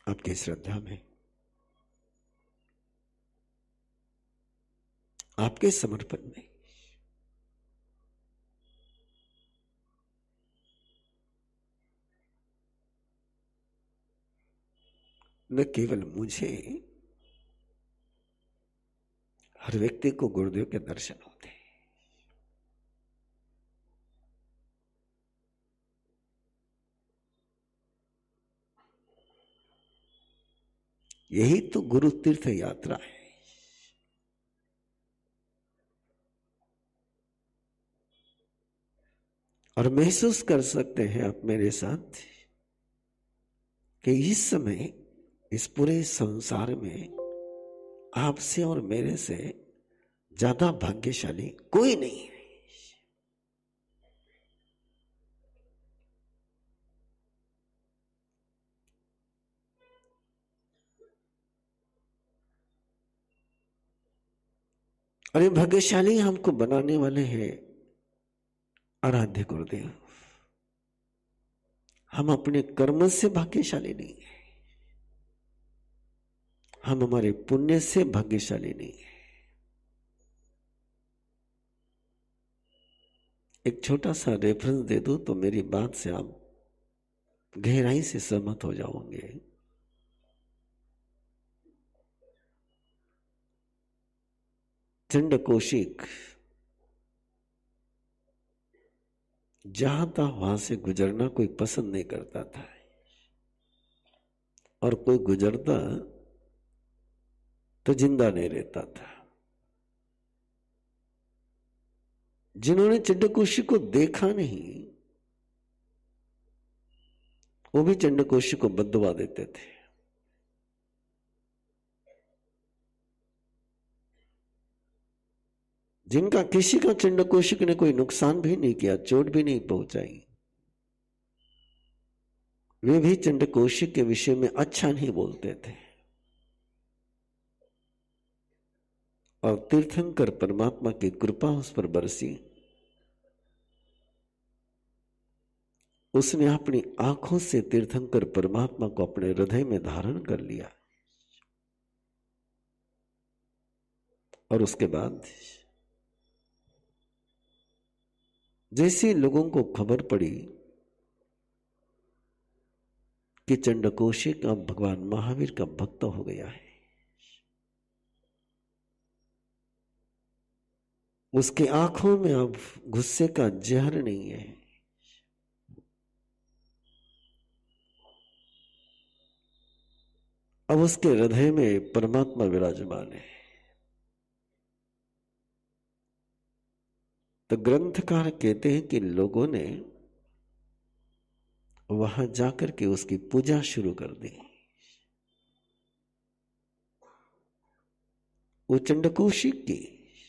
आपकी श्रद्धा में, आपके समर्पण में। न केवल मुझे, हर व्यक्ति को गुरुदेव के दर्शन होते हैं। यही तो गुरु तीर्थ यात्रा है। और महसूस कर सकते हैं आप मेरे साथ कि इस समय इस पूरे संसार में आपसे और मेरे से ज्यादा भाग्यशाली कोई नहीं है। और ये भाग्यशाली हमको बनाने वाले हैं आराध्य गुरुदेव। हम अपने कर्म से भाग्यशाली नहीं है, हम हमारे पुण्य से भाग्यशाली नहीं है। एक छोटा सा रेफरेंस दे दूं तो मेरी बात से आप गहराई से सहमत हो जाओगे। चंड कौशिक जहां था वहां से गुजरना कोई पसंद नहीं करता था, और कोई गुजरता तो जिंदा नहीं रहता था। जिन्होंने चंडकोशी को देखा नहीं वो भी चंडकोशी को बद्दुआ देते थे। जिनका किसी का चंडकोशिक ने कोई नुकसान भी नहीं किया, चोट भी नहीं पहुंचाई, वे भी चंडकोशिक के विषय में अच्छा नहीं बोलते थे। और तीर्थंकर परमात्मा की कृपा उस पर बरसी। उसने अपनी आंखों से तीर्थंकर परमात्मा को अपने हृदय में धारण कर लिया। और उसके बाद जैसे लोगों को खबर पड़ी कि चंडकोशिक अब भगवान महावीर का भक्त हो गया है, उसकी आंखों में अब गुस्से का जहर नहीं है, अब उसके हृदय में परमात्मा विराजमान है। तो ग्रंथकार कहते हैं कि लोगों ने वहां जाकर के उसकी पूजा शुरू कर दी। वो चंडकोशिक की,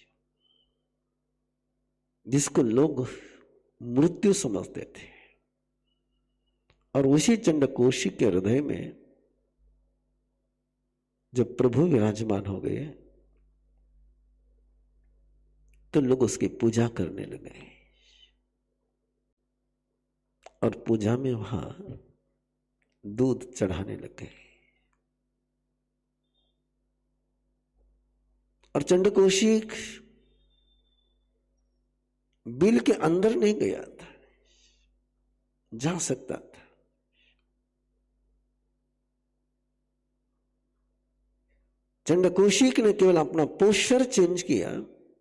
जिसको लोग मृत्यु समझते थे, और उसी चंडकोशिक के हृदय में जब प्रभु विराजमान हो गए तो लोग उसकी पूजा करने लगे। और पूजा में वहां दूध चढ़ाने लगे। और चंडकोशिक बिल के अंदर नहीं गया था, जा सकता था। चंडकोशिक ने केवल अपना पोस्चर चेंज किया।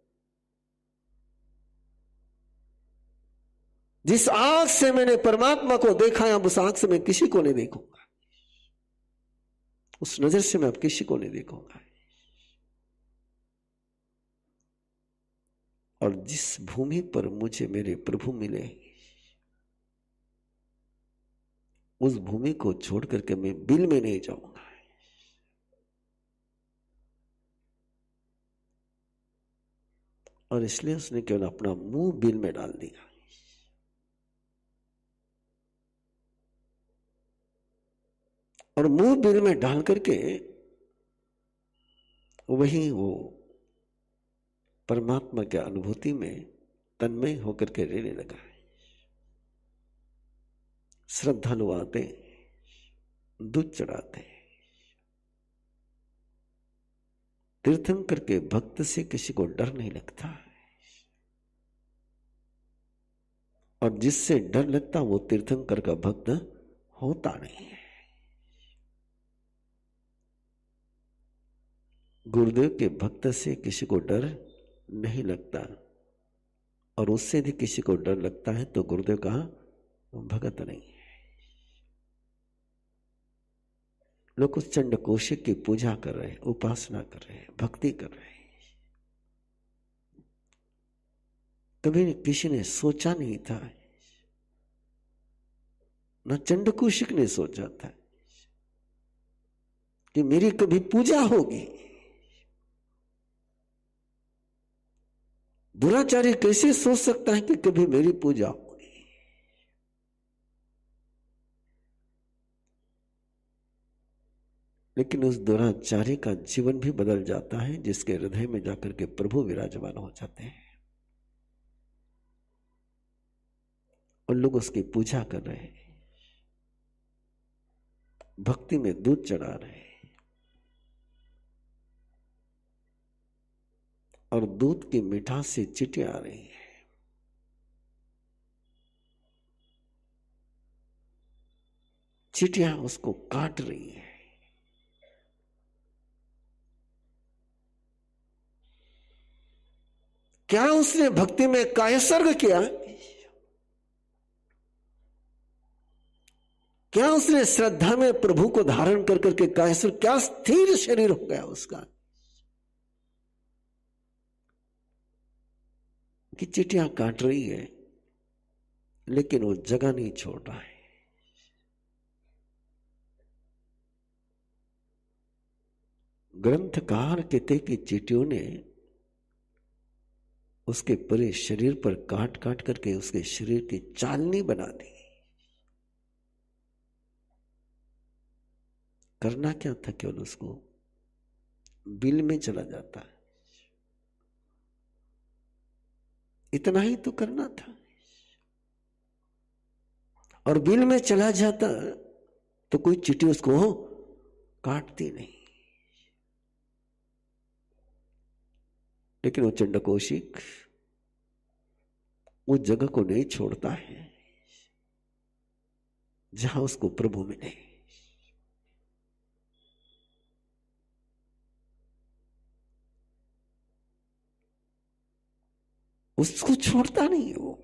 जिस आंख से मैंने परमात्मा को देखा है अब उस आंख से मैं किसी को नहीं देखूंगा, उस नजर से मैं अब किसी को नहीं देखूंगा। और जिस भूमि पर मुझे मेरे प्रभु मिले उस भूमि को छोड़ करके मैं बिल में नहीं जाऊंगा। और इसलिए उसने केवल अपना मुंह बिल में डाल दिया। और मुंह बिल में डाल करके वही वो परमात्मा के अनुभूति में तन्मय होकर के रहने लगा। श्रद्धालु आते, दूध चढ़ाते, तीर्थंकर के भक्त से किसी को डर नहीं लगता, और जिससे डर लगता वो तीर्थंकर का भक्त होता नहीं है। गुरुदेव के भक्त से किसी को डर नहीं लगता, और उससे यदि किसी को डर लगता है तो गुरुदेव का भगत नहीं है। लोग उस चंड कौशिक की पूजा कर रहे हैं, उपासना कर रहे हैं, भक्ति कर रहे हैं। कभी किसी ने सोचा नहीं था, ना चंड कौशिक ने सोचा था कि मेरी कभी पूजा होगी। दुराचारी कैसे सोच सकता है कि कभी मेरी पूजा होगी? लेकिन उस दुराचारी का जीवन भी बदल जाता है, जिसके हृदय में जाकर के प्रभु विराजमान हो जाते हैं और लोग उसकी पूजा कर रहे हैं, भक्ति में दूध चढ़ा रहे हैं, और दूध की मिठास से चींटियां आ रही है। चींटियां उसको काट रही है। क्या उसने भक्ति में कायसर्ग किया? क्या उसने श्रद्धा में प्रभु को धारण कर करके कायसर्ग? क्या स्थिर शरीर हो गया उसका कि चींटियां काट रही है, लेकिन वो जगह नहीं छोड़ रहा है। ग्रंथकार कहते कि चींटियों ने उसके पूरे शरीर पर काट काट करके उसके शरीर की चालनी बना दी। करना क्या था? केवल उसको बिल में चला जाता, इतना ही तो करना था। और बिल में चला जाता तो कोई चींटी उसको काटती नहीं। लेकिन वो चंडकौशिक उस जगह को नहीं छोड़ता है जहां उसको प्रभु मिले। उसको छोड़ता नहीं है वो,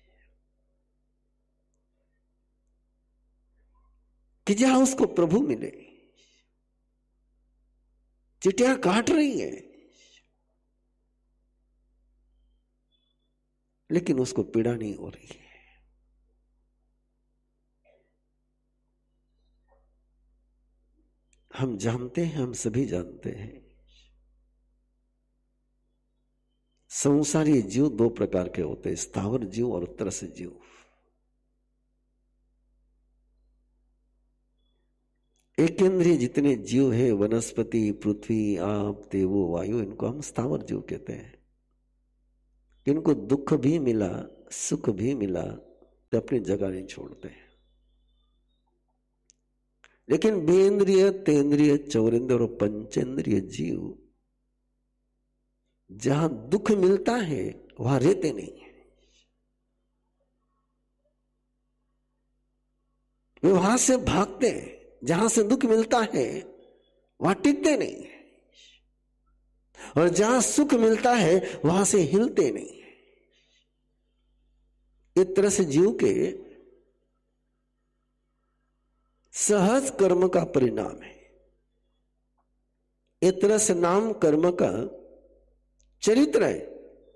कि जहां उसको प्रभु मिले। चींटियां काट रही है, लेकिन उसको पीड़ा नहीं हो रही है। हम जानते हैं, हम सभी जानते हैं, संसारी जीव दो प्रकार के होते हैं, स्थावर जीव और त्रस जीव। एक इंद्रिय जितने जीव है, वनस्पति, पृथ्वी, आप, देवो, वायु, इनको हम स्थावर जीव कहते हैं। इनको दुख भी मिला, सुख भी मिला तो अपनी जगह नहीं छोड़ते। लेकिन बेंद्रिय, तेंद्रिय, चौरेंद्रिय और पंचेंद्रिय जीव जहां दुख मिलता है वहां रहते नहीं है, वे वहां से भागते हैं। जहां से दुख मिलता है वहां टिकते नहीं है, और जहां सुख मिलता है वहां से हिलते नहीं है। एक तरह से जीव के सहज कर्म का परिणाम है। एक तरह से नाम कर्म का चरित्र है।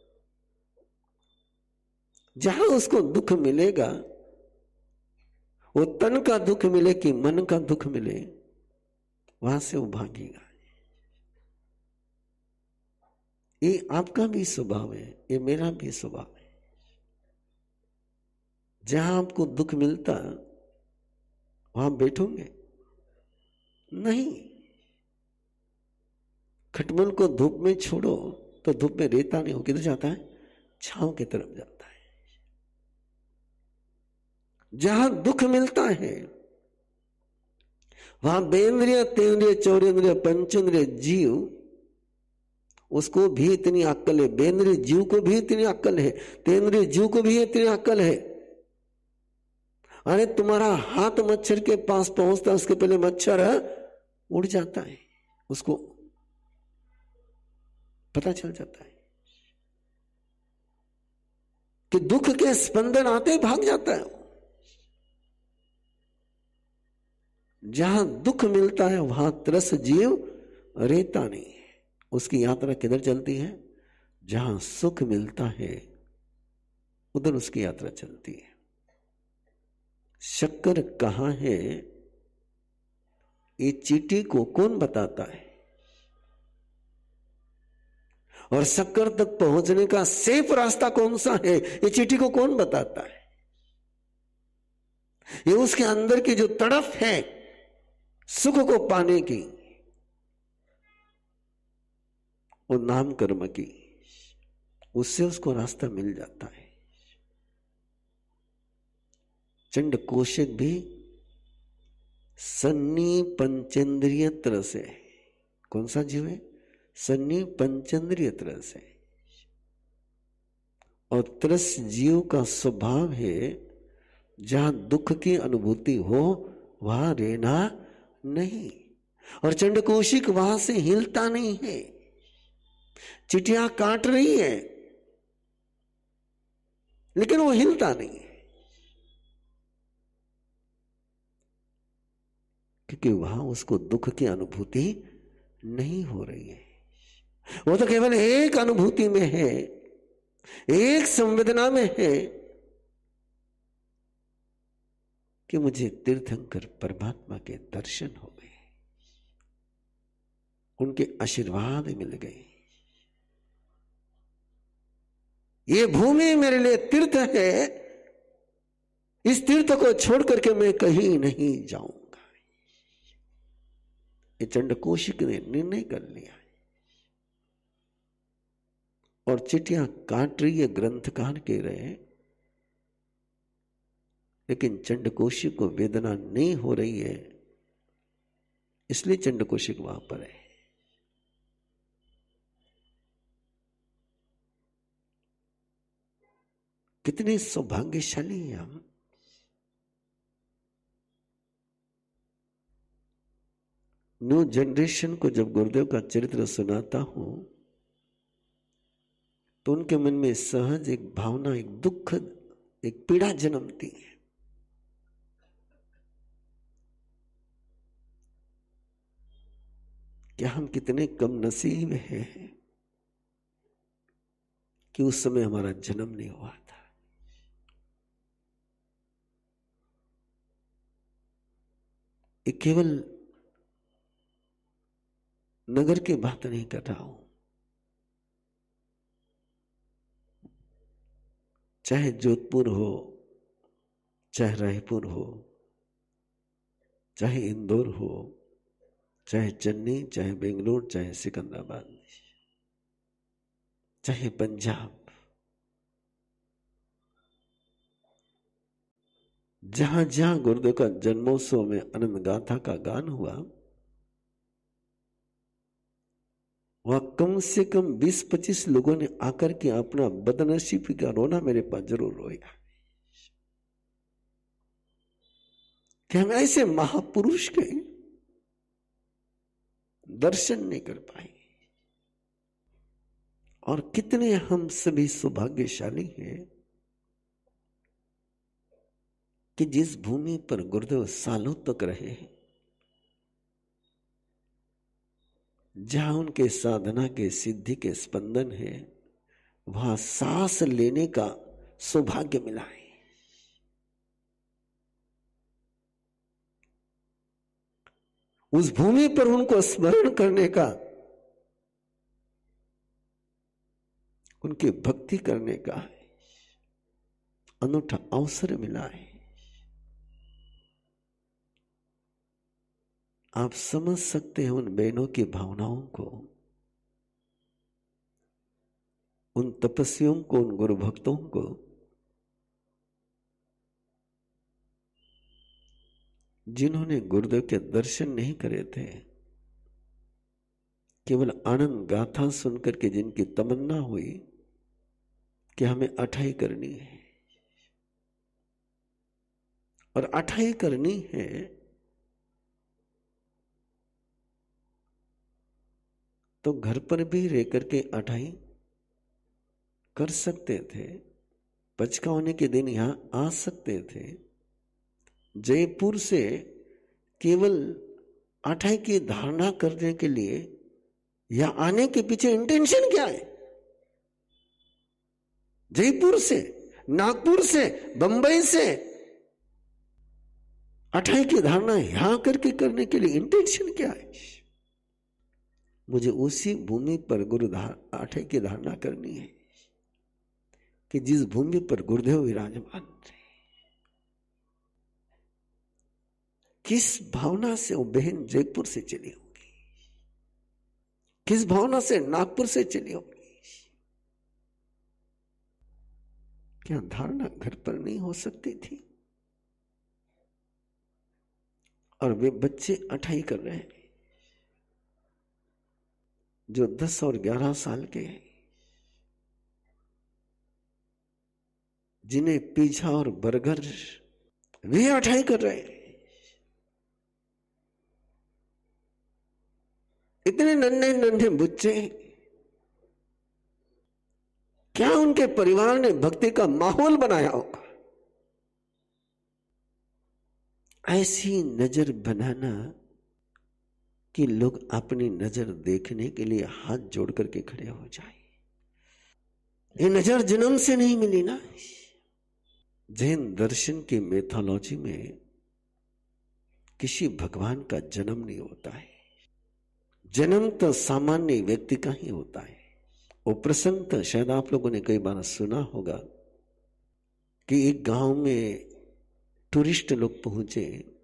जहां उसको दुख मिलेगा, वो तन का दुख मिले कि मन का दुख मिले, वहां से वो भागेगा। ये आपका भी स्वभाव है, ये मेरा भी स्वभाव है। जहां आपको दुख मिलता वहां बैठोगे नहीं। खटमल को धूप में छोड़ो तो धूप में रेता नहीं हो, किधर जाता है? छांव की तरफ जाता है। जहां दुख मिलता है वहां बेंद्रिय, तेंद्रिय, चौरेंद्रिय, पंचेंद्रिय जीव उसको भी इतनी अक्ल है, बेंद्रिय जीव को भी इतनी अक्ल है, तेंद्रिय जीव को भी इतनी अक्ल है। अरे तुम्हारा हाथ मच्छर के पास पहुंचता, उसके पहले मच्छर उड़ जाता है, उसको पता चल जाता है कि दुख के स्पंदन आते ही भाग जाता है। जहां दुख मिलता है वहां त्रस जीव रहता नहीं है। उसकी यात्रा किधर चलती है? जहां सुख मिलता है उधर उसकी यात्रा चलती है। शक्कर कहां है ये चींटी को कौन बताता है? और शक्कर तक पहुंचने का सेफ रास्ता कौन सा है ये चींटी को कौन बताता है? ये उसके अंदर की जो तड़प है सुख को पाने की, वो नाम कर्म की, उससे उसको रास्ता मिल जाता है। चंड कोशिक भी सन्नी पंचेंद्रिय तरह से, कौन सा जीव है? सन्नी पंचेंद्रिय तरह से। और त्रस जीव का स्वभाव है जहां दुख की अनुभूति हो वहां रहना नहीं। और चंडकोशिक वहां से हिलता नहीं है। चिटिया काट रही है लेकिन वो हिलता नहीं है, क्योंकि वहां उसको दुख की अनुभूति नहीं हो रही है। वो तो केवल एक अनुभूति में है, एक संवेदना में है कि मुझे तीर्थंकर परमात्मा के दर्शन हो गए, उनके आशीर्वाद मिल गए। ये भूमि मेरे लिए तीर्थ है, इस तीर्थ को छोड़ करके मैं कहीं नहीं जाऊंगा। ये चंडकोशिक ने निर्णय कर लिया है। और चिट्ठियां काट रही है, ग्रंथकार कह रहे हैं, लेकिन चंडकोशिक को वेदना नहीं हो रही है, इसलिए चंडकोशिक वहां पर है। कितने सौभाग्यशाली हैं हम। न्यू जनरेशन को जब गुरुदेव का चरित्र सुनाता हूं तो उनके मन में सहज एक भावना, एक दुख, एक पीड़ा जन्मती है। क्या हम कितने कम नसीब हैं कि उस समय हमारा जन्म नहीं हुआ था। ये केवल नगर की बात नहीं कर रहा हूं, चाहे जोधपुर हो, चाहे रायपुर हो, चाहे इंदौर हो, चाहे चेन्नई, चाहे बेंगलुरु, चाहे सिकंदराबाद, चाहे पंजाब, जहां जहां गुरुदेव का जन्मोत्सव में आनंद गाथा का गान हुआ, वहां कम से कम 20-25 लोगों ने आकर के अपना बदनसीबी का रोना मेरे पास जरूर रोया कि हम ऐसे महापुरुष के दर्शन नहीं कर पाए। और कितने हम सभी सौभाग्यशाली हैं कि जिस भूमि पर गुरुदेव सालों तक रहे, जहां उनके साधना के सिद्धि के स्पंदन है, वहां सांस लेने का सौभाग्य मिला है। उस भूमि पर उनको स्मरण करने का, उनकी भक्ति करने का अनूठा अवसर मिला है। आप समझ सकते हैं उन बहनों की भावनाओं को, उन तपस्वियों को, उन गुरु भक्तों को, जिन्होंने गुरुदेव के दर्शन नहीं करे थे, केवल आनंद गाथा सुनकर के जिनकी तमन्ना हुई कि हमें अठाई करनी है, और अठाई करनी है तो घर पर भी रह करके अठाई कर सकते थे, पचका होने के दिन यहां आ सकते थे। जयपुर से केवल अठाई की धारणा करने के लिए या आने के पीछे इंटेंशन क्या है? जयपुर से, नागपुर से, बंबई से अठाई की धारणा यहां करके करने के लिए इंटेंशन क्या है? मुझे उसी भूमि पर अठाई की धारणा करनी है कि जिस भूमि पर गुरुदेव विराजमान थे। किस भावना से वो बहन जयपुर से चली होगी, किस भावना से नागपुर से चली होगी? क्या धारणा घर पर नहीं हो सकती थी? और वे बच्चे अठाई कर रहे हैं जो 10 और 11 साल के हैं, जिन्हें पिज्जा और बर्गर वे अठाई कर रहे हैं। इतने नन्हे नन्हे बच्चे, क्या उनके परिवार ने भक्ति का माहौल बनाया होगा? ऐसी नजर बनाना कि लोग अपनी नजर देखने के लिए हाथ जोड़ करके खड़े हो जाए। ये नजर जन्म से नहीं मिली ना। जैन दर्शन की मेथोलॉजी में किसी भगवान का जन्म नहीं होता है। जन्म तो सामान्य व्यक्ति का ही होता है। वो प्रसंग तो शायद आप लोगों ने कई बार सुना होगा कि एक गांव में टूरिस्ट लोग पहुंचे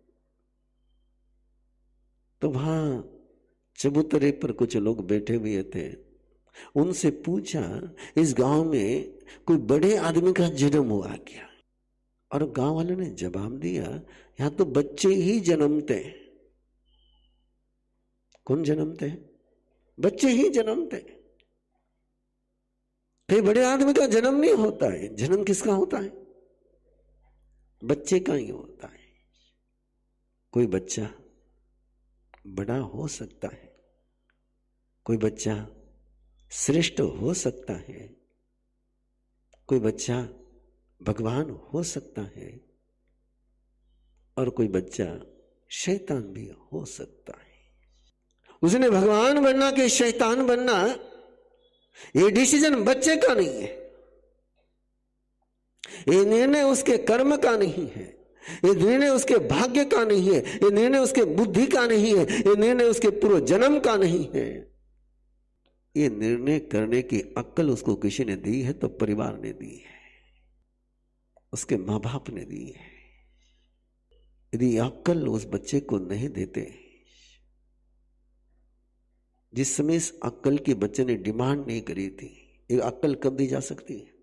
तो वहां चबूतरे पर कुछ लोग बैठे हुए थे। उनसे पूछा, इस गांव में कोई बड़े आदमी का जन्म हुआ क्या? और गांव वालों ने जवाब दिया, यहां तो बच्चे ही जन्मते हैं। कौन जन्मते हैं? बच्चे ही जन्मते हैं। कई बड़े आदमी का जन्म नहीं होता है। जन्म किसका होता है? बच्चे का ही होता है। कोई बच्चा बड़ा हो सकता है, कोई बच्चा श्रेष्ठ हो सकता है, कोई बच्चा भगवान हो सकता है, और कोई बच्चा शैतान भी हो सकता है। उसने भगवान बनना कि शैतान बनना, ये डिसीजन बच्चे का नहीं है। ये निर्णय उसके कर्म का नहीं है। ये निर्णय उसके भाग्य का नहीं है। ये निर्णय उसके बुद्धि का नहीं है। ये निर्णय उसके पूर्व जन्म का नहीं है। ये निर्णय करने की अक्ल उसको किसी ने दी है तो परिवार ने दी है, उसके मां बाप ने दी है। यदि अक्ल उस बच्चे को नहीं देते, जिस समय इस अक्ल के बच्चे ने डिमांड नहीं करी थी, ये अक्ल कब दी जा सकती है?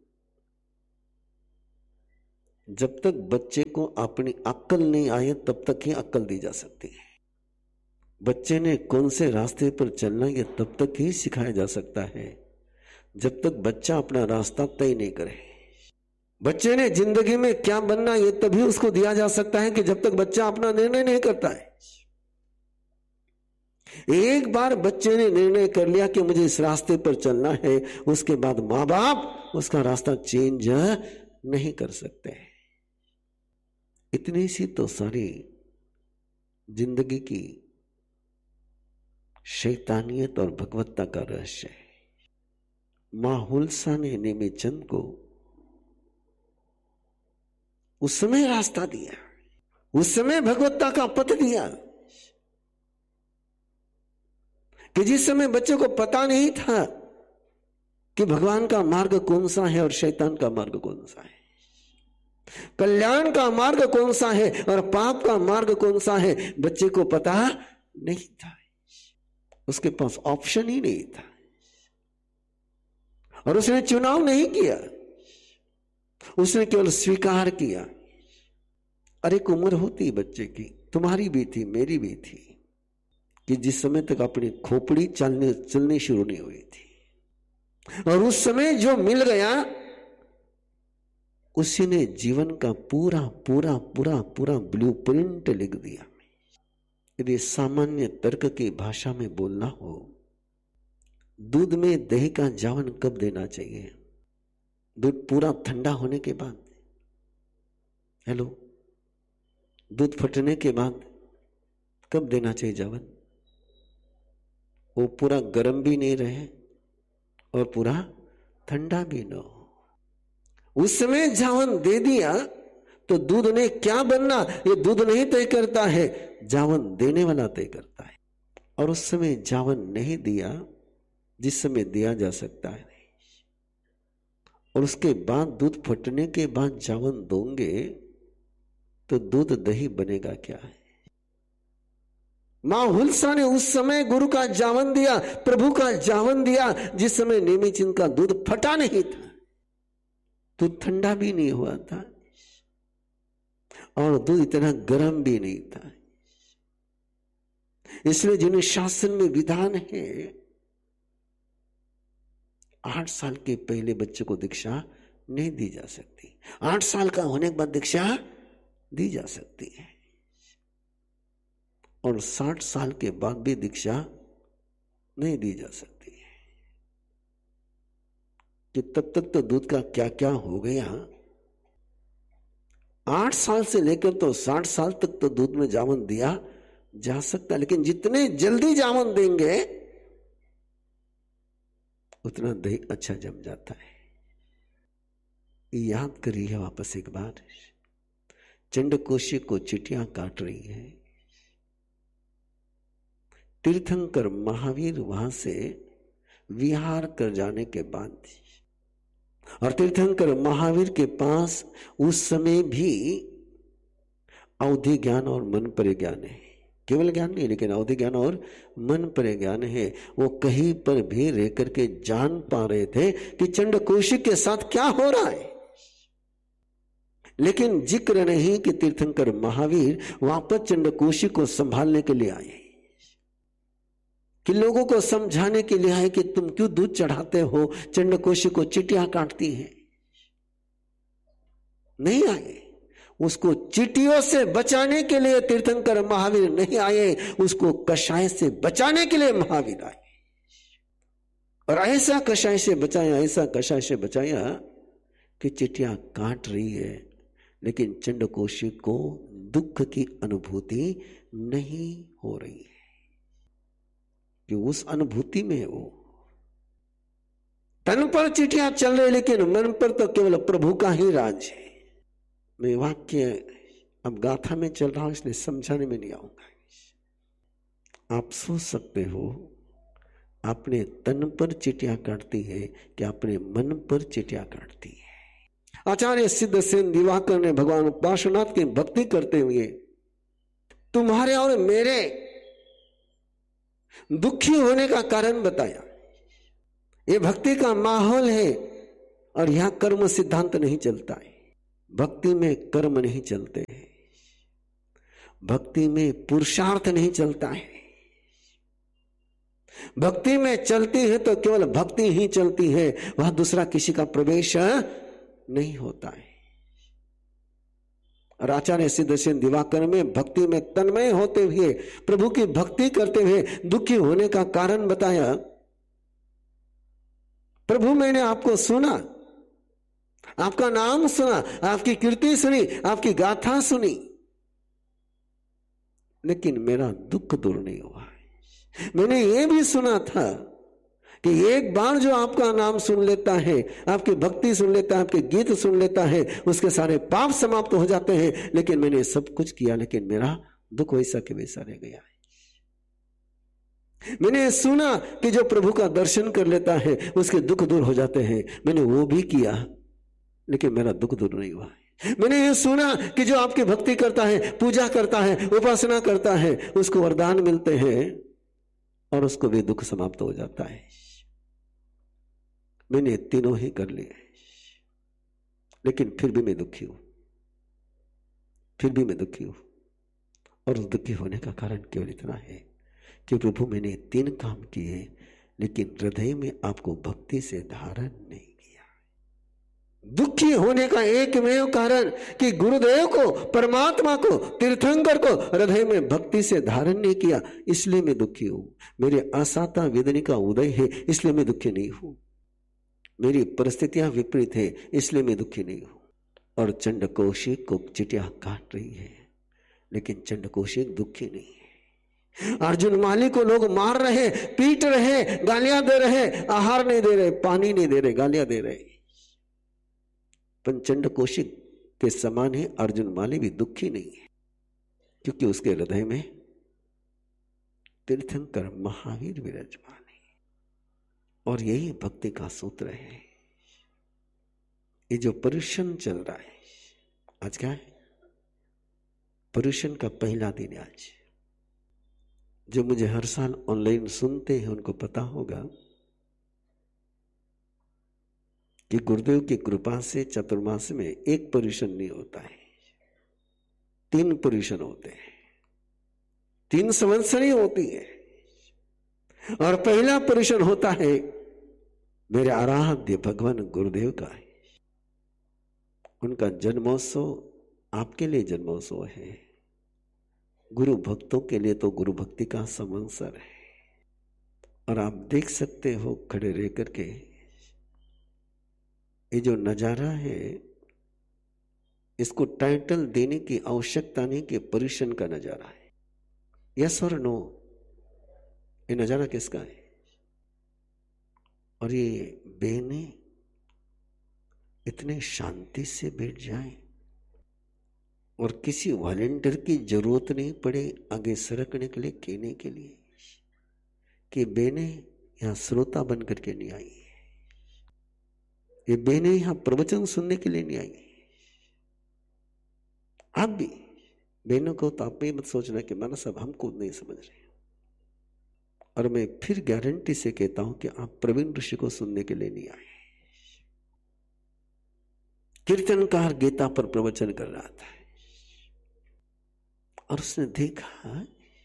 जब तक बच्चे को अपनी अक्ल नहीं आए तब तक ही अक्ल दी जा सकती है। बच्चे ने कौन से रास्ते पर चलना ये तब तक ही सिखाया जा सकता है जब तक बच्चा अपना रास्ता तय नहीं करे। बच्चे ने जिंदगी में क्या बनना ये तभी उसको दिया जा सकता है कि जब तक बच्चा अपना निर्णय नहीं करता है। एक बार बच्चे ने निर्णय कर लिया कि मुझे इस रास्ते पर चलना है, उसके बाद मां बाप उसका रास्ता चेंज नहीं कर सकते। इतनी सी तो सारी जिंदगी की शैतानियत और भगवत्ता का रहस्य है। मां हुलसा ने नेमीचंद को उस समय रास्ता दिया, उस समय भगवत्ता का पथ दिया कि जिस समय बच्चे को पता नहीं था कि भगवान का मार्ग कौन सा है और शैतान का मार्ग कौन सा है, कल्याण का मार्ग कौन सा है और पाप का मार्ग कौन सा है, बच्चे को पता नहीं था। उसके पास ऑप्शन ही नहीं था और उसने चुनाव नहीं किया, उसने केवल स्वीकार किया। अरे एक उम्र होती बच्चे की, तुम्हारी भी थी, मेरी भी थी। कि जिस समय तक अपनी खोपड़ी चलनी शुरू नहीं हुई थी, और उस समय जो मिल गया उसी ने जीवन का पूरा पूरा पूरा पूरा ब्लूप्रिंट लिख दिया। यदि सामान्य तर्क की भाषा में बोलना हो, दूध में दही का जावन कब देना चाहिए? दूध पूरा ठंडा होने के बाद। हेलो, दूध फटने के बाद कब देना चाहिए जावन? वो पूरा गर्म भी नहीं रहे और पूरा ठंडा भी न हो। उस समय जावन दे दिया तो दूध ने क्या बनना ये दूध नहीं तय करता है, जावन देने वाला तय करता है। और उस समय जावन नहीं दिया जिस समय दिया जा सकता है नहीं, और उसके बाद दूध फटने के बाद जावन दोगे तो दूध दही बनेगा क्या है? मां हुलसा ने उस समय गुरु का जावन दिया, प्रभु का जावन दिया, जिस समय नेमीचंद का दूध फटा नहीं था, दूध ठंडा भी नहीं हुआ था और दूध इतना गर्म भी नहीं था। इसलिए जिन्हें शास्त्र में विधान है 8 साल के पहले बच्चे को दीक्षा नहीं दी जा सकती, 8 साल का होने के बाद दीक्षा दी जा सकती है, और 60 साल के बाद भी दीक्षा नहीं दी जा सकती है। कि तब तक तो दूध का क्या क्या हो गया। 8 साल से लेकर तो 60 साल तक तो दूध में जावन दिया जा सकता है, लेकिन जितने जल्दी जावन देंगे उतना दही अच्छा जम जाता है। याद करिए वापस एक बार, चंडकोशी को चिटियां काट रही है। तीर्थंकर महावीर वहां से विहार कर जाने के बाद, और तीर्थंकर महावीर के पास उस समय भी अवधि ज्ञान और मन पर ज्ञान है, केवल ज्ञान नहीं लेकिन अवधि ज्ञान और मन पर ज्ञान है। वो कहीं पर भी रह करके जान पा रहे थे कि चंडकोशी के साथ क्या हो रहा है, लेकिन जिक्र नहीं कि तीर्थंकर महावीर वापस चंडकोशी को संभालने के लिए आए, कि लोगों को समझाने के लिए आए कि तुम क्यों दूध चढ़ाते हो, चंडकोशी को चिटियां काटती हैं। नहीं आए, उसको चिटियों से बचाने के लिए तीर्थंकर महावीर नहीं आए, उसको कषाय से बचाने के लिए महावीर आए। और ऐसा कषाय से बचाया, ऐसा कषाय से बचाया कि चिटियां काट रही है, लेकिन चंडकोशी को दुख की अनुभूति नहीं हो रही है, कि उस अनुभूति में वो तन पर चिटियां चल रही, लेकिन मन पर तो केवल प्रभु का ही राज है। मैं वाक्य अब गाथा में चल रहा हूं, इसलिए समझाने में नहीं आऊंगा। आप सोच सकते हो अपने तन पर चिटियां काटती है कि अपने मन पर चिटियां काटती है। आचार्य सिद्धसेन दिवाकर ने भगवान पार्श्वनाथ की भक्ति करते हुए तुम्हारे और मेरे दुखी होने का कारण बताया। ये भक्ति का माहौल है और यहां कर्म सिद्धांत नहीं चलता है। भक्ति में कर्म नहीं चलते हैं, भक्ति में पुरुषार्थ नहीं चलता है। भक्ति में चलती है तो केवल भक्ति ही चलती है, वहां दूसरा किसी का प्रवेश नहीं होता है। और आचार्य सिद्धसेन दिवाकर में भक्ति में तन्मय होते हुए, प्रभु की भक्ति करते हुए दुखी होने का कारण बताया। प्रभु मैंने आपको सुना, आपका नाम सुना, आपकी कीर्ति सुनी, आपकी गाथा सुनी, लेकिन मेरा दुख दूर नहीं हुआ। मैंने ये भी सुना था कि एक बार जो आपका नाम सुन लेता है, आपकी भक्ति सुन लेता है, आपके गीत सुन लेता है, उसके सारे पाप समाप्त हो जाते हैं। लेकिन मैंने सब कुछ किया, लेकिन मेरा दुख वैसा के वैसा रह गया है। मैंने सुना कि जो प्रभु का दर्शन कर लेता है उसके दुख दूर हो जाते हैं, मैंने वो भी किया, लेकिन मेरा दुख दूर नहीं हुआ है। मैंने ये सुना कि जो आपकी भक्ति करता है, पूजा करता है, उपासना करता है, उसको वरदान मिलते हैं और उसको भी दुख समाप्त हो जाता है। मैंने तीनों ही कर लिए, लेकिन फिर भी मैं दुखी हूं, फिर भी मैं दुखी हूं। और उस दुखी होने का कारण केवल इतना है कि प्रभु मैंने 3 काम किए, लेकिन हृदय में आपको भक्ति से धारण नहीं किया। दुखी होने का एकमेव कारण कि गुरुदेव को, परमात्मा को, तीर्थंकर को हृदय में भक्ति से धारण नहीं किया, इसलिए मैं दुखी हूं। मेरे आसाता वेदनी का उदय है, इसलिए मैं दुखी नहीं हूं। मेरी परिस्थितियां विपरीत है, इसलिए मैं दुखी नहीं हूं। और चंडकौशिक को चिटिया काट रही है, लेकिन चंडकौशिक दुखी नहीं है। अर्जुन माली को लोग मार रहे, पीट रहे, गालियां दे रहे, आहार नहीं दे रहे, पानी नहीं दे रहे, गालियां दे रहे, पर चंडकौशिक के समान ही अर्जुन माली भी दुखी नहीं है, क्योंकि उसके हृदय में तीर्थंकर महावीर विराजमान है। और यही भक्ति का सूत्र है। ये जो पर्युषण चल रहा है, आज क्या है? पर्युषण का पहला दिन है आज। जो मुझे हर साल ऑनलाइन सुनते हैं उनको पता होगा कि गुरुदेव की कृपा से चतुर्मास में एक पर्युषण नहीं होता है, 3 पर्युषण होते हैं, 3 संवत्सरी होती है। और पहला पर्युषण होता है मेरे आराध्य भगवान गुरुदेव का है। उनका जन्मोत्सव आपके लिए जन्मोत्सव है, गुरु भक्तों के लिए तो गुरु भक्ति का संवत्सर है। और आप देख सकते हो खड़े रह करके, ये जो नजारा है इसको टाइटल देने की आवश्यकता नहीं कि पर्युषण का नजारा है। यस और नो, ये नजारा किसका है? और ये बहनें इतने शांति से बैठ जाएं और किसी वॉलेंटियर की जरूरत नहीं पड़े आगे सरकने के लिए, कहने के लिए कि बहनें यहां श्रोता बन करके नहीं आई, ये बहनें यहां प्रवचन सुनने के लिए नहीं आई। आप भी बहनों को तो आप ये मत सोचना कि माना सब हमको नहीं समझ रहे। और मैं फिर गारंटी से कहता हूं कि आप प्रवीण ऋषि को सुनने के लिए नहीं आए। कीर्तनकार गीता पर प्रवचन कर रहा था और उसने देखा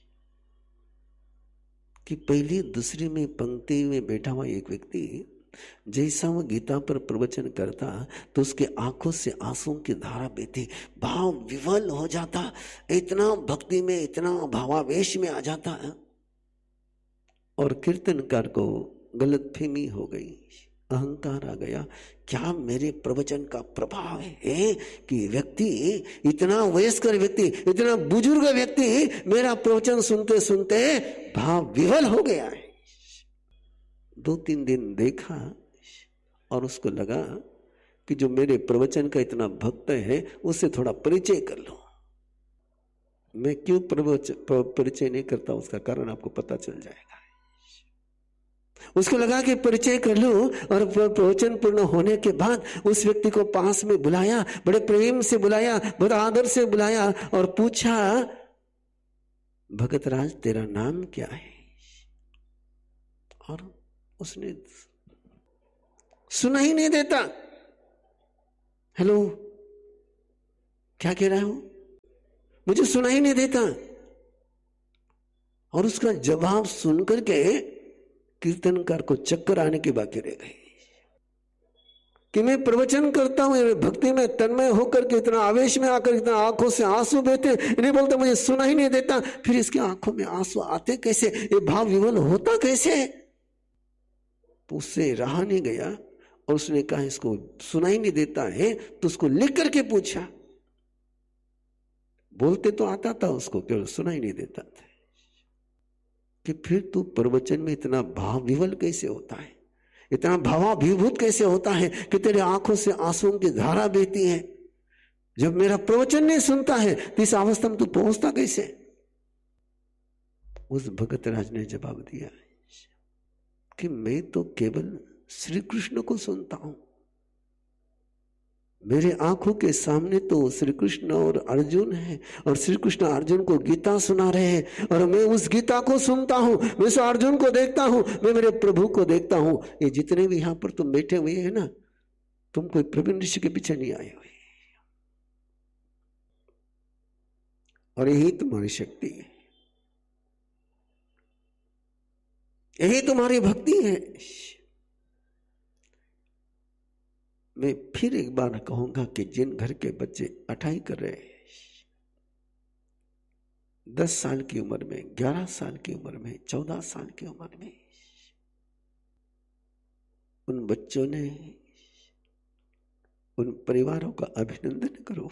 कि पहली दूसरी में पंक्ति में बैठा हुआ एक व्यक्ति जैसा वो गीता पर प्रवचन करता तो उसके आंखों से आंसुओं की धारा बहती, भाव विवल हो जाता, इतना भक्ति में, इतना भावावेश में आ जाता है। और कीर्तनकार को गलतफहमी हो गई, अहंकार आ गया। क्या मेरे प्रवचन का प्रभाव है कि व्यक्ति, इतना वयस्क व्यक्ति, इतना बुजुर्ग व्यक्ति मेरा प्रवचन सुनते सुनते भाव विवल हो गया है। 2-3 दिन देखा और उसको लगा कि जो मेरे प्रवचन का इतना भक्त है उससे थोड़ा परिचय कर लो। मैं क्यों परिचय नहीं करता उसका कारण आपको पता चल जाएगा। उसको लगा कि परिचय कर लूं, और प्रवचन पूर्ण होने के बाद उस व्यक्ति को पास में बुलाया, बड़े प्रेम से बुलाया, बड़े आदर से बुलाया और पूछा, भगत राज तेरा नाम क्या है? और उसने सुना ही नहीं देता। हेलो, क्या कह रहा हूं? मुझे सुना ही नहीं देता। और उसका जवाब सुनकर के कीर्तनकार को चक्कर आने की बाकी रह गई कि मैं प्रवचन करता हूं, भक्ति में तन्मय होकर के इतना आवेश में आकर इतना आंखों से आंसू बहते, इन्हें बोलता मुझे सुना ही नहीं देता। फिर इसकी आंखों में आंसू आते कैसे? ये भाव विवल होता कैसे? तो उससे रहा नहीं गया और उसने कहा इसको सुना ही नहीं देता है, तो उसको लिख करके पूछा। बोलते तो आता था उसको, केवल सुना ही नहीं देता था। कि फिर तू प्रवचन में इतना भाव विवल कैसे होता है, इतना भावाभिभूत कैसे होता है कि तेरे आंखों से आंसुओं की धारा बहती है? जब मेरा प्रवचन नहीं सुनता है तो इस अवस्था में तू पहुंचता कैसे? उस भगत राज ने जवाब दिया कि मैं तो केवल श्री कृष्ण को सुनता हूं। मेरे आंखों के सामने तो श्री कृष्ण और अर्जुन है, और श्री कृष्ण अर्जुन को गीता सुना रहे हैं, और मैं उस गीता को सुनता हूं, मैं उस अर्जुन को देखता हूं, मैं मेरे प्रभु को देखता हूं। ये जितने भी यहां पर तुम बैठे हुए हैं ना, तुम कोई प्रवीण ऋषि के पीछे नहीं आए हुए, और यही तुम्हारी शक्ति है। यही तुम्हारी भक्ति है। मैं फिर एक बार कहूंगा कि जिन घर के बच्चे अठाई कर रहे हैं, 10 साल की उम्र में, 11 साल की उम्र में, 14 साल की उम्र में, उन बच्चों ने, उन परिवारों का अभिनंदन करो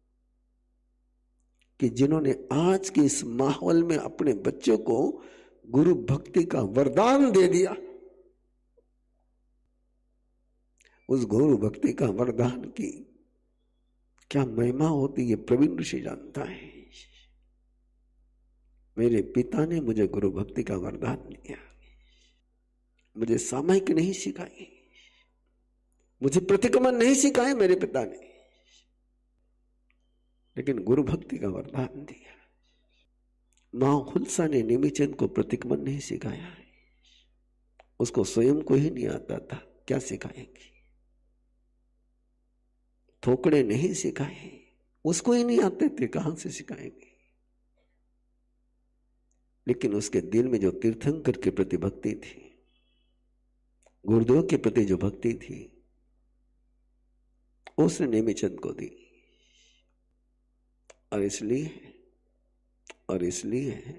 कि जिन्होंने आज के इस माहौल में अपने बच्चों को गुरु भक्ति का वरदान दे दिया। उस गुरु भक्ति का वरदान की क्या महिमा होती है प्रवीण ऋषि जानता है। मेरे पिता ने मुझे गुरु भक्ति का वरदान दिया। मुझे सामायिक नहीं सिखाई, मुझे प्रतिक्रमण नहीं सिखाए मेरे पिता ने, लेकिन गुरु भक्ति का वरदान दिया। मां हुलसा ने नेमीचंद को प्रतिक्रमण नहीं सिखाया है, उसको स्वयं को ही नहीं आता था, क्या सिखाएंगे। थोकड़े नहीं सिखाए, उसको ही नहीं आते थे, कहां से सिखाएंगे। लेकिन उसके दिल में जो तीर्थंकर के प्रति भक्ति थी, गुरुदेव के प्रति जो भक्ति थी, उसने नेमीचंद को दी। और इसलिए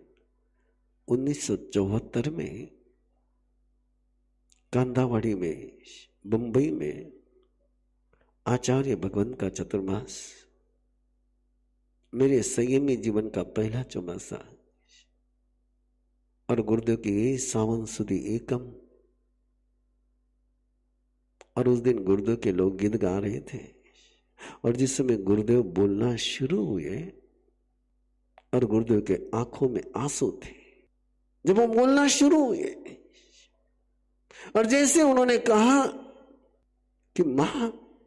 1974 में कांदावाड़ी में, बंबई में आचार्य भगवंत का चतुर्मास मेरे संयमी जीवन का पहला चौमासा, और गुरुदेव की सावन सुदी एकम। और उस दिन गुरुदेव के लोग गीत गा रहे थे, और जिस समय गुरुदेव बोलना शुरू हुए और गुरुदेव के आंखों में आंसू थे जब वो बोलना शुरू हुए, और जैसे उन्होंने कहा कि मां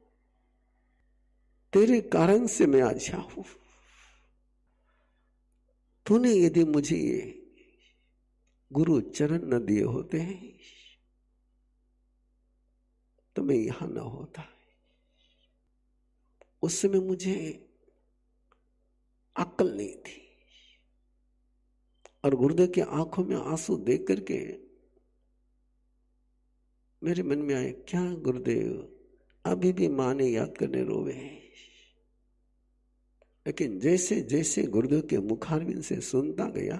तेरे कारण से मैं आज यहाँ हूं, तूने यदि मुझे ये गुरु चरण न दिए होते हैं तो मैं यहां ना होता। उस समय मुझे अक्ल नहीं थी, और गुरुदेव की आंखों में आंसू देख करके मेरे मन में आए, क्या गुरुदेव अभी भी मां ने याद करने रोवे हैं। लेकिन जैसे जैसे गुरुदेव के मुखारविंद से सुनता गया,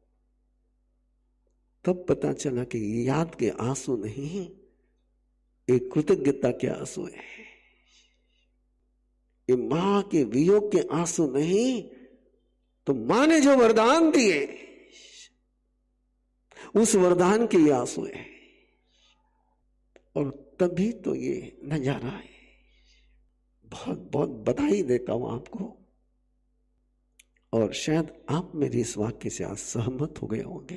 तब पता चला कि ये याद के आंसू नहीं, एक कृतज्ञता के आंसू है। ये मां के वियोग के आंसू नहीं, तो मां ने जो वरदान दिए उस वरदान के ये आंसू है। और तभी तो ये नजारा है। बहुत बहुत बधाई देता हूं आपको, और शायद आप मेरे इस वाक्य से आज सहमत हो गए होंगे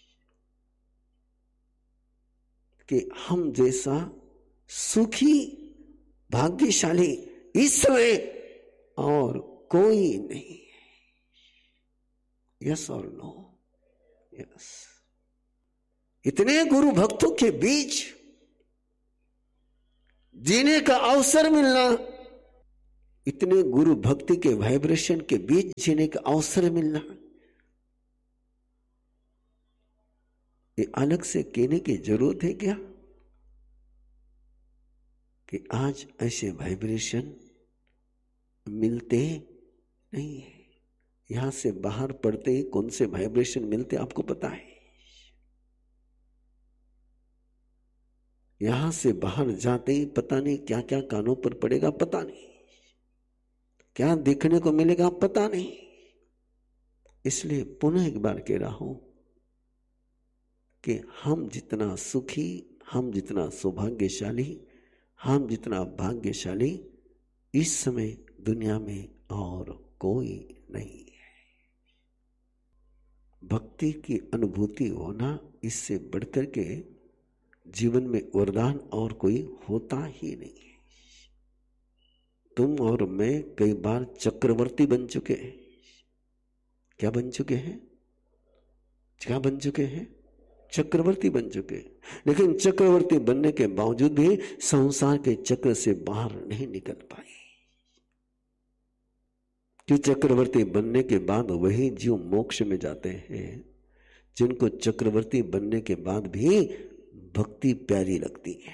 कि हम जैसा सुखी भाग्यशाली इस समय और कोई नहीं है। यस और नो? यस। इतने गुरु भक्तों के बीच जीने का अवसर मिलना, इतने गुरु भक्ति के वाइब्रेशन के बीच जीने का अवसर मिलना, ये अलग से कहने की जरूरत है क्या कि आज ऐसे वाइब्रेशन मिलते नहीं है। यहां से बाहर पड़ते ही कौन से वाइब्रेशन मिलते आपको पता है। यहां से बाहर जाते ही पता नहीं क्या क्या कानों पर पड़ेगा, पता नहीं क्या देखने को मिलेगा, पता नहीं। इसलिए पुनः एक बार कह रहा हूं कि हम जितना सुखी, हम जितना सौभाग्यशाली, हम जितना भाग्यशाली इस समय दुनिया में और कोई नहीं है। भक्ति की अनुभूति होना, इससे बढ़कर के जीवन में वरदान और कोई होता ही नहीं है। तुम और मैं कई बार चक्रवर्ती बन चुके हैं। क्या बन चुके हैं? क्या बन चुके हैं? चक्रवर्ती बन चुके हैं। लेकिन चक्रवर्ती बनने के बावजूद भी संसार के चक्र से बाहर नहीं निकल पाए, कि चक्रवर्ती बनने के बाद वही जीव मोक्ष में जाते हैं। जिनको चक्रवर्ती बनने के बाद भी भक्ति प्यारी लगती है।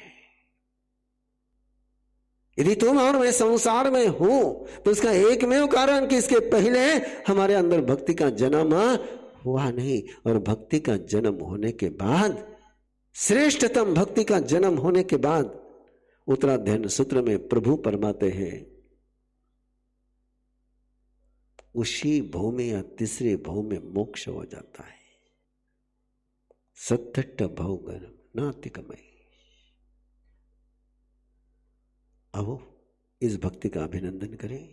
यदि तुम और मैं संसार में हूं तो इसका एकमेव कारण कि इसके पहले हमारे अंदर भक्ति का जन्म हुआ नहीं, और भक्ति का जन्म होने के बाद, श्रेष्ठतम भक्ति का जन्म होने के बाद, उत्तराध्याय सूत्र में प्रभु फरमाते हैं उसी भव में या तीसरे भव में मोक्ष हो जाता है। सत्तट भव गर्म नातिकमय। आओ इस भक्ति का अभिनंदन करें,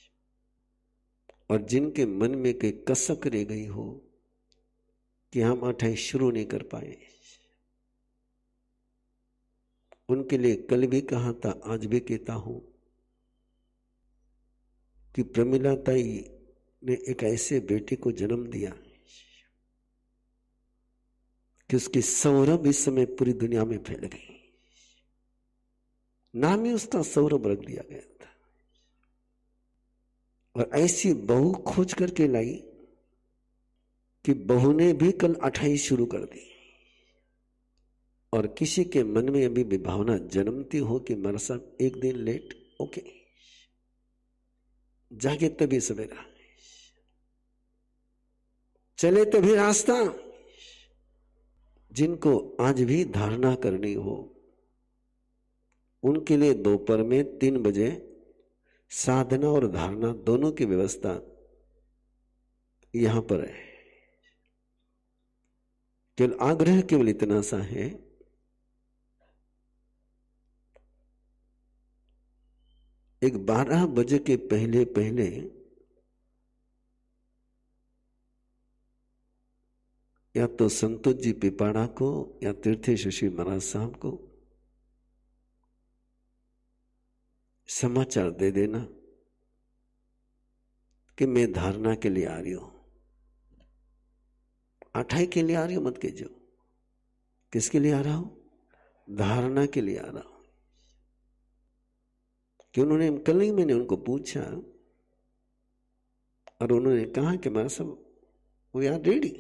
और जिनके मन में कोई कसक रह गई हो कि हम 28 शुरू नहीं कर पाए, उनके लिए कल भी कहा था, आज भी कहता हूं कि प्रमिला ताई ने एक ऐसे बेटे को जन्म दिया कि उसकी सौरभ इस समय पूरी दुनिया में फैल गई। नाम ही उसका सौरभ रख दिया गया था। और ऐसी बहू खोज करके लाई कि बहू ने भी कल 28 शुरू कर दी। और किसी के मन में अभी भी भावना जन्मती हो कि मेरा साहब एक दिन लेट, ओके, जागे तभी सवेरा, चले तभी रास्ता। जिनको आज भी धारणा करनी हो उनके लिए दोपहर में 3 बजे साधना और धारणा दोनों की व्यवस्था यहां पर है। केवल आग्रह केवल इतना सा है, एक 12 बजे के पहले पहले या तो संतोष जी पिपाड़ा को या तीर्थेश शशि महाराज साहब को समाचार दे देना कि मैं धारणा के लिए आ रही हूं। 28 के लिए आ रही हूं मत कीजिए। किसके लिए आ रहा हूं? धारणा के लिए आ रहा हूं। कि उन्होंने कल ही मैंने उनको पूछा और उन्होंने कहा कि मैं सब वी आर रेडी।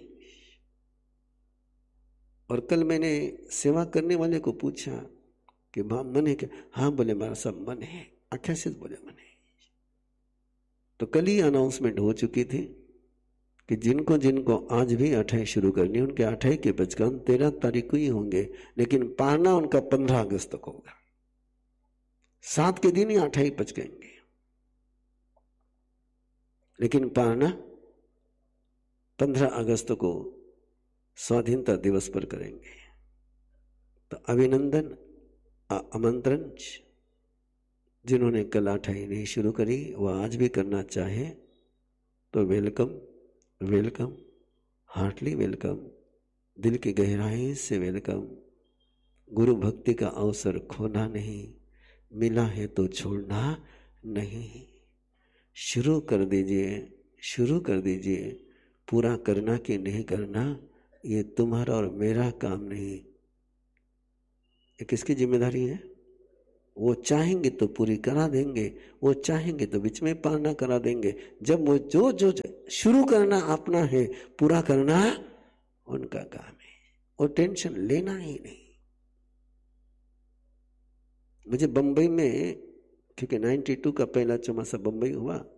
और कल मैंने सेवा करने वाले को पूछा कि मन है क्या? हाँ बोले मेरा सब मन है। आख्या से बोले मन है। तो कल ही अनाउंसमेंट हो चुकी थी कि जिनको जिनको आज भी 28 शुरू करनी, उनके 28 के बचकान 13 तारीख को ही होंगे, लेकिन पारना उनका 15 अगस्त तक होगा। 7 के दिन ही 28 बच गएंगे, लेकिन पारना 15 अगस्त को स्वाधीनता दिवस पर करेंगे। तो अभिनंदन, आमंत्रण। जिन्होंने कल 28 नहीं शुरू करी वह आज भी करना चाहे तो वेलकम, वेलकम, हार्टली वेलकम, दिल की गहराई से वेलकम। गुरु भक्ति का अवसर खोना नहीं, मिला है तो छोड़ना नहीं। शुरू कर दीजिए, शुरू कर दीजिए। पूरा करना कि नहीं करना ये तुम्हारा और मेरा काम नहीं, ये किसकी जिम्मेदारी है? वो चाहेंगे तो पूरी करा देंगे, वो चाहेंगे तो बीच में पार करा देंगे। जब वो जो जो शुरू करना अपना है, पूरा करना उनका काम है। और टेंशन लेना ही नहीं। मुझे बंबई में, क्योंकि 92 का पहला चौमासा बंबई हुआ,